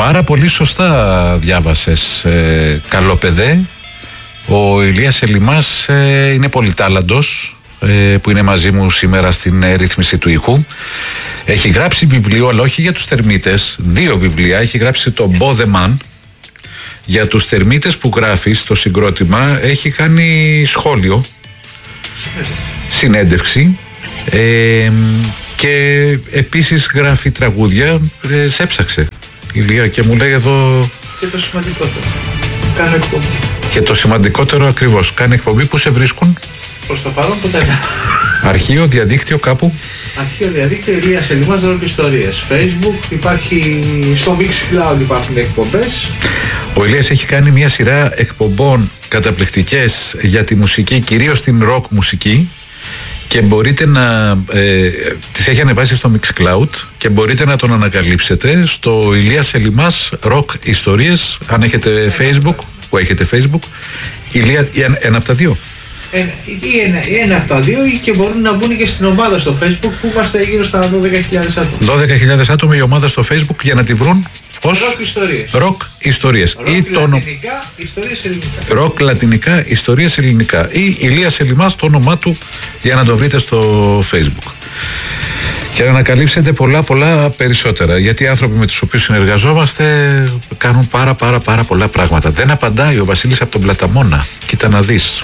Πάρα πολύ σωστά διάβασες, καλό παιδέ. Ο Ηλίας Ελιμάς είναι πολυτάλαντος, που είναι μαζί μου σήμερα στην ρύθμιση του ήχου. Έχει γράψει βιβλίο, αλλά όχι για τους τερμίτες. 2 βιβλία. Έχει γράψει το Μπόδεμαν. Για τους τερμίτες που γράφει στο συγκρότημα έχει κάνει σχόλιο, συνέντευξη, και επίσης γράφει τραγούδια. Σε έψαξε, Ηλία, και μου λέει εδώ... Και το σημαντικότερο, κάνω εκπομπή. Και το σημαντικότερο ακριβώς, κάνει εκπομπή. Που σε βρίσκουν? Προς το παρόν ποτέ. Αρχείο, διαδίκτυο, κάπου? Αρχείο, διαδίκτυο, Ηλίας Ελιμάς, Rock Ιστορίες. Facebook, υπάρχει, στο Mixcloud υπάρχουν εκπομπές. Ο Ηλίας έχει κάνει μια σειρά εκπομπών καταπληκτικές για τη μουσική, κυρίως την rock μουσική, και μπορείτε να τις έχει ανεβάσει στο Mixcloud και μπορείτε να τον ανακαλύψετε στο Ηλίας Ελιμάς Rock Ιστορίες, αν έχετε Facebook, που έχετε Facebook. Ηλία, ένα από τα 2. Ένα από τα 2, και μπορούν να μπουν και στην ομάδα στο Facebook, που είμαστε γύρω στα 12.000 άτομα. 12.000 άτομα η ομάδα στο Facebook, για να τη βρουν ως Rock Ιστορίες. Rock Ιστορίες. Rock λατινικά, ιστορίες ελληνικά. Rock λατινικά, ιστορίες ελληνικά. Ή Ηλίας Ελιμάς, το όνομά του, για να το βρείτε στο Facebook. Και να ανακαλύψετε πολλά περισσότερα. Γιατί οι άνθρωποι με τους οποίους συνεργαζόμαστε κάνουν πάρα πολλά πράγματα. Δεν απαντάει ο Βασίλης από τον Πλαταμόνα. Κοίτα να δεις.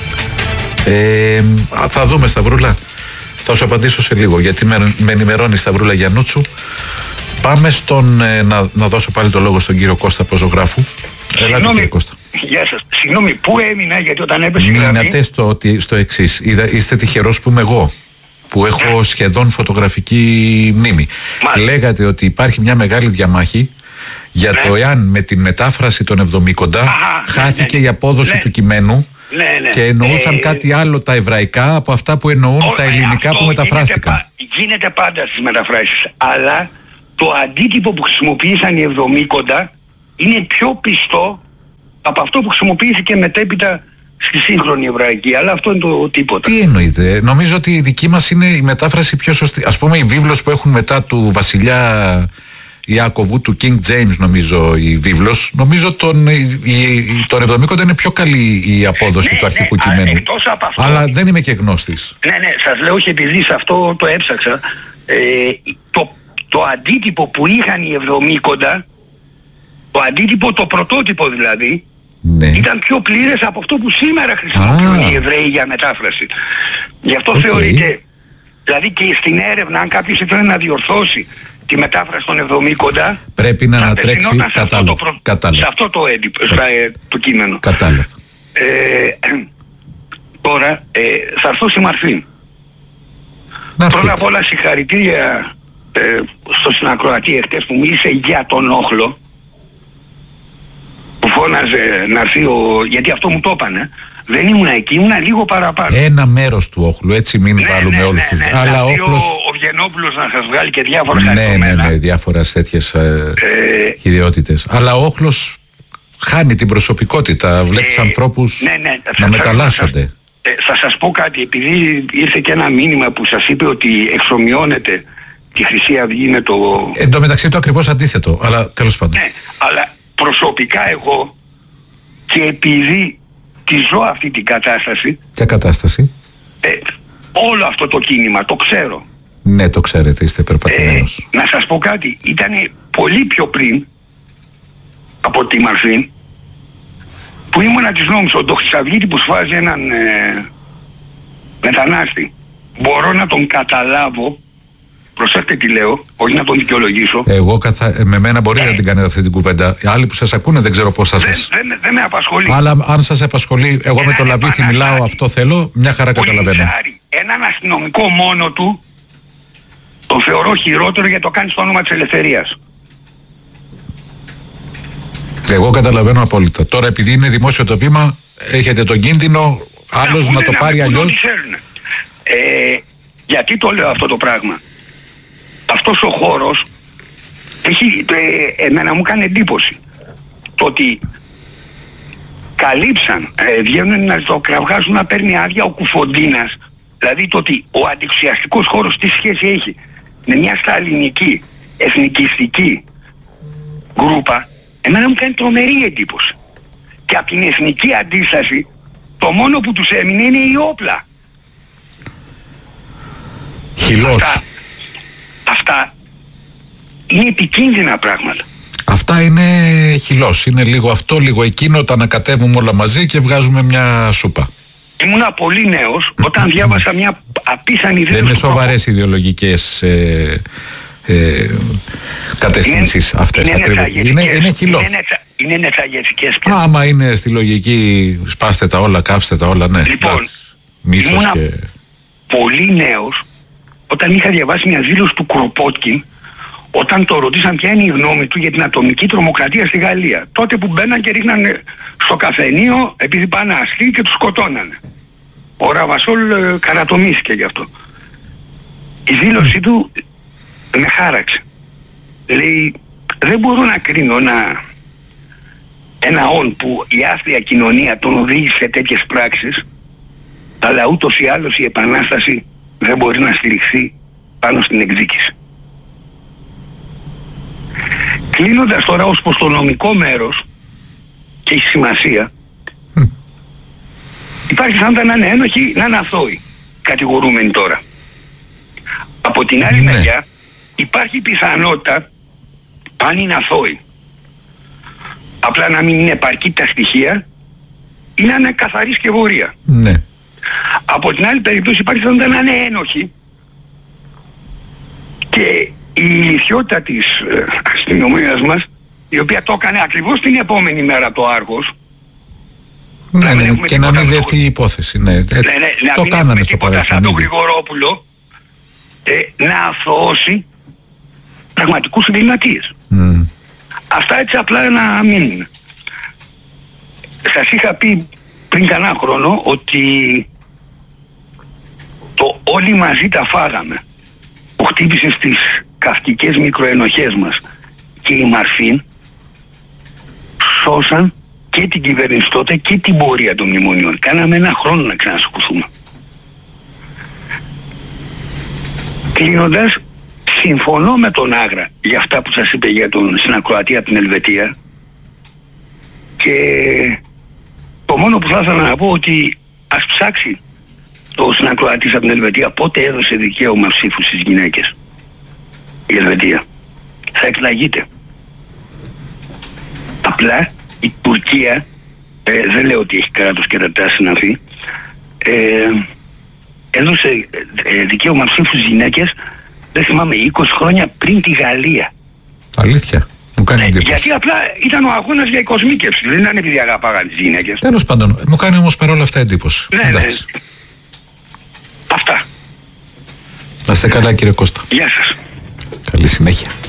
Θα δούμε, Σταυρούλα. Θα σου απαντήσω σε λίγο, γιατί με ενημερώνει η Σταυρούλα Γιαννούτσου. Πάμε να δώσω πάλι το λόγο στον κύριο Κώστα, ποζογράφου. Ελάτε, κύριε Κώστα. Γεια σας. Συγγνώμη, πού έμεινα, γιατί όταν έπεσε η γραμμή... Μείνατε στο εξής. Είστε τυχερός που είμαι εγώ, που έχω σχεδόν φωτογραφική μνήμη. Λέγατε ότι υπάρχει μια μεγάλη διαμάχη για το εάν με την μετάφραση των 70 χάθηκε η απόδοση του κειμένου. Και εννοούσαν κάτι άλλο τα εβραϊκά από αυτά που εννοούν τα ελληνικά που μεταφράστηκαν. Γίνεται πάντα στις μεταφράσεις, αλλά το αντίτυπο που χρησιμοποίησαν οι 70 είναι πιο πιστό από αυτό που χρησιμοποιήθηκε μετέπειτα στη σύγχρονη εβραϊκή, αλλά αυτό είναι το τίποτα. Τι εννοείτε? Νομίζω ότι η δική μας είναι η μετάφραση πιο σωστή. Ας πούμε, η βίβλος που έχουν μετά του βασιλιά Ιάκωβου, του King James, νομίζω η βίβλος, νομίζω τον 70 είναι πιο καλή η απόδοση του αρχικού κειμένου. Αυτό, αλλά δεν είμαι και γνώστης. Ναι, σας λέω, όχι, επειδή σε αυτό το έψαξα, το αντίτυπο που είχαν οι 70, το αντίτυπο, το πρωτότυπο δηλαδή, ήταν πιο πλήρες από αυτό που σήμερα χρησιμοποιούν οι Εβραίοι για μετάφραση. Γι' αυτό θεωρείται, δηλαδή και στην έρευνα, αν κάποιος ήθελε να διορθώσει τη μετάφραση των 70, πρέπει να ανατρέξει σε αυτό το κείμενο. Κατάλαβα. Τώρα θα έρθω στη Μαρφή. Πρώτα απ' όλα συγχαρητήρια στο συνακροατή εχθές που μίλησε για τον όχλο, που φώναζε να έρθει γιατί αυτό μου το έπανε. Δεν ήμουν εκεί, ήμουν λίγο παραπάνω. Ένα μέρος του όχλου, έτσι μην βάλουμε όλους τους. Αλλά ο Βιενόπουλος να σας βγάλει και διάφορα χαριτωμένα. Ναι, διάφορες τέτοιες ιδιότητες. Αλλά ο όχλος χάνει την προσωπικότητα. Βλέπεις ανθρώπους να μεταλλάσσονται. Θα σας πω κάτι, επειδή ήρθε και ένα μήνυμα που σας είπε ότι εξομοιώνεται τη Χρυσή Αυγή με το... Εν τω μεταξύ το ακριβώς αντίθετο, αλλά τέλος πάντων. Ναι, αλλά προσωπικά εγώ, και επειδή τη ζω αυτή την κατάσταση... Ποια κατάσταση? Όλο αυτό το κίνημα, το ξέρω. Ναι, το ξέρετε, είστε περπατημένος. Να σας πω κάτι, ήταν πολύ πιο πριν από τη Μαρφή, που ήμουνα της νόμης, ο Ντοχρυσαυγίτη που σφάζει έναν μετανάστη. Μπορώ να τον καταλάβω, προσέξτε τι λέω, όχι να τον δικαιολογήσω. Εγώ με μένα μπορεί να την κάνετε αυτή την κουβέντα. Οι άλλοι που σας ακούνε δεν ξέρω πώς θα σας... Δεν με απασχολεί. Αλλά αν σας απασχολεί, εγώ με το Λαβίθι μιλάω, αυτό θέλω, μια χαρά καταλαβαίνω. Έναν αστυνομικό μόνο του το θεωρώ χειρότερο, γιατί το κάνει στο όνομα της ελευθερίας. Εγώ καταλαβαίνω απόλυτα. Τώρα επειδή είναι δημόσιο το βήμα, έχετε τον κίνδυνο άλλος να το πάρει αλλιώς. Γιατί το λέω αυτό το πράγμα? Αυτός ο χώρος εμένα μου κάνει εντύπωση το ότι καλύψαν, βγαίνουν να το κραυγάζουν να παίρνει άδεια ο Κουφοντίνας. Δηλαδή το ότι ο αντιξιαστικός χώρος τι σχέση έχει με μια σταλινική, εθνικιστική γκρούπα, εμένα μου κάνει τρομερή εντύπωση. Και από την εθνική αντίσταση, το μόνο που τους έμεινε είναι η όπλα. Χυλός. Αυτά είναι επικίνδυνα πράγματα. Αυτά είναι χυλός. Είναι λίγο αυτό, λίγο εκείνο, τα ανακατεύουμε όλα μαζί και βγάζουμε μια σούπα. Ήμουνα πολύ νέος όταν διάβασα μια απίθανη ιδέα. Δεν είναι σοβαρές ιδεολογικές κατευθύνσεις αυτές. Είναι χυλός. Είναι νετσαγετικές πια. Άμα είναι στη λογική σπάστε τα όλα, κάψτε τα όλα, ναι. Λοιπόν, ήμουνα πολύ νέος όταν είχα διαβάσει μια δήλωση του Κροπότκιν, όταν το ρωτήσαν ποια είναι η γνώμη του για την ατομική τρομοκρατία στη Γαλλία. Τότε που μπαίναν και ρίχναν στο καφενείο επειδή πάνε αστεί και τους σκοτώνανε. Ο Ραβασόλ καρατομήθηκε γι' αυτό. Η δήλωσή του με χάραξε. Λέει, δεν μπορώ να κρίνω ένα όν που η άθλια κοινωνία τον οδήγησε σε τέτοιες πράξεις, αλλά ούτως ή άλλως η επανάσταση δεν μπορεί να στηριχθεί πάνω στην εκδίκηση. Κλείνοντας τώρα ως προς το νομικό μέρος και έχει σημασία, υπάρχει πιθανότητα να είναι ένοχοι, να είναι αθώοι κατηγορούμενοι τώρα. Από την άλλη μεριά υπάρχει πιθανότητα, αν είναι αθώοι, απλά να μην είναι επαρκή τα στοιχεία ή να είναι καθαρή σκευωρία. Ναι. Από την άλλη περίπτωση υπάρχει πιθανότητα να είναι ένοχοι και η ηλιθιότητα της αστυνομίας μας, η οποία το έκανε ακριβώς την επόμενη μέρα το Άργος, ναι, και να μην δεθεί η υπόθεση. Ναι, το κάνανε στο παρελθόν. Σαν τον Γρηγορόπουλο, να αθωώσει πραγματικούς εγκληματίες. Αυτά έτσι απλά να μείνουν. Σας είχα πει πριν κανένα χρόνο ότι το όλοι μαζί τα φάγαμε που χτύπησε στις καυκικές μικροενοχές μας και η Μαρφίν σώσαν και την κυβέρνηση τότε και την πορεία των μνημονίων. Κάναμε ένα χρόνο να ξανασηκωθούμε. Κλείνοντας, συμφωνώ με τον Άγρα για αυτά που σας είπε για τον συνακροατή από την Ελβετία και το μόνο που θα ήθελα να πω ότι ας ψάξει το συνακροατής από την Ελβετία πότε έδωσε δικαίωμα ψήφου στις γυναίκες η Ελβετία. Θα εκλαγείτε. Απλά η Τουρκία, δεν λέω ότι έχει κράτος και τα συναφή, έδωσε δικαίωμα ψήφου στις γυναίκες, δεν θυμάμαι, 20 χρόνια πριν τη Γαλλία. Αλήθεια. Μου κάνει εντύπωση. Γιατί απλά ήταν ο αγώνας για η κοσμίκευση, δεν ήταν επειδή αγαπάγαν τις γυναίκες. Τέλος πάντων, μου κάνει όμως παρόλα αυτά εντύπωση. Ναι. Αυτά. Να είστε καλά, κύριε Κώστα. Γεια σας. Καλή συνέχεια.